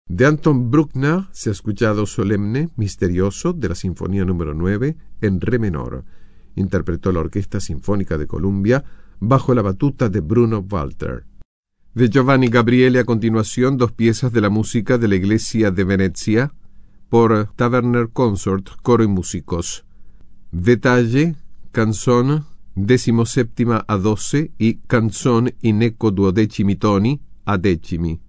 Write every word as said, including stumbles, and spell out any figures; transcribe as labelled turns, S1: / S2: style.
S1: De Anton Bruckner se ha escuchado Solemne, Misterioso, de la Sinfonía número nueve, en re menor. Interpretó la Orquesta Sinfónica de Columbia bajo la batuta de Bruno Walter. De Giovanni Gabriele, a continuación, dos piezas de la música de la Iglesia de Venecia por Taverner Consort, coro y músicos. Detalle, canzone decimoséptima a doce y canzone in eco duodecimi toni a decimi.